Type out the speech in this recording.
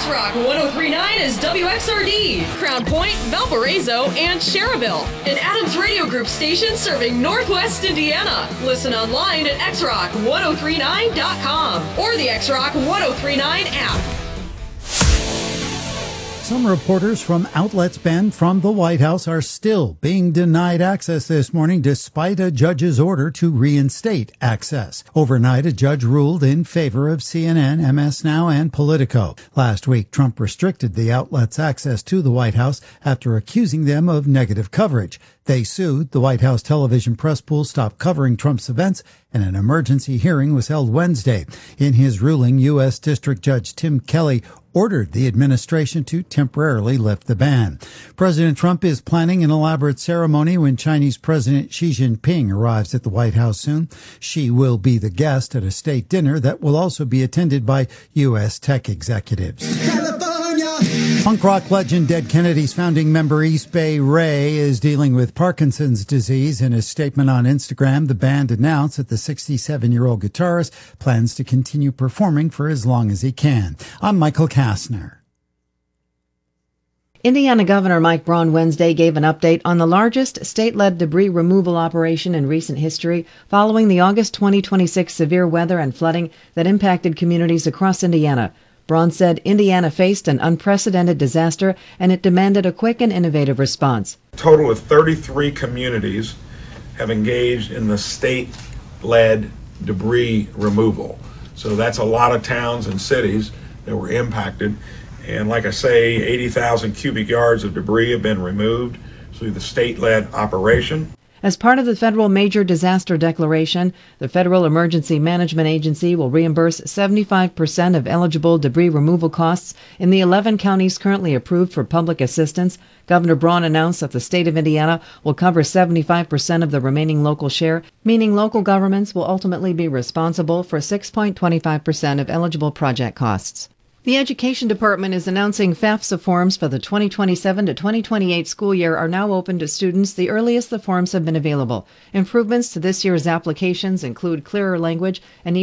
X-Rock 103.9 is WXRD, Crown Point, Valparaiso, and Cherville. An Adams Radio Group station serving Northwest Indiana. Listen online at xrock1039.com or the X-Rock 1039 app. Some reporters from outlets banned from the White House are still being denied access this morning despite a judge's order to reinstate access. Overnight, a judge ruled in favor of CNN, MS Now, and Politico. Last week, Trump restricted the outlets' access to the White House after accusing them of negative coverage. They sued. The White House television press pool stopped covering Trump's events, and an emergency hearing was held Wednesday. In his ruling, U.S. District Judge Tim Kelly ordered the administration to temporarily lift the ban. President Trump is planning an elaborate ceremony when Chinese President Xi Jinping arrives at the White House soon. Xi will be the guest at a state dinner that will also be attended by U.S. tech executives. Punk rock legend Dead Kennedy's founding member East Bay Ray is dealing with Parkinson's disease. In a statement on Instagram, the band announced that the 67-year-old guitarist plans to continue performing for as long as he can. I'm Michael Kastner. Indiana Governor Mike Braun Wednesday gave an update on the largest state-led debris removal operation in recent history following the August 2026 severe weather and flooding that impacted communities across Indiana. Braun said Indiana faced an unprecedented disaster and it demanded a quick and innovative response. A total of 33 communities have engaged in the state-led debris removal. So that's a lot of towns and cities that were impacted. And like I say, 80,000 cubic yards of debris have been removed through the state-led operation. As part of the federal major disaster declaration, the Federal Emergency Management Agency will reimburse 75% of eligible debris removal costs in the 11 counties currently approved for public assistance. Governor Braun announced that the state of Indiana will cover 75% of the remaining local share, meaning local governments will ultimately be responsible for 6.25% of eligible project costs. The Education Department is announcing FAFSA forms for the 2027 to 2028 school year are now open to students the earliest the forms have been available. Improvements to this year's applications include clearer language and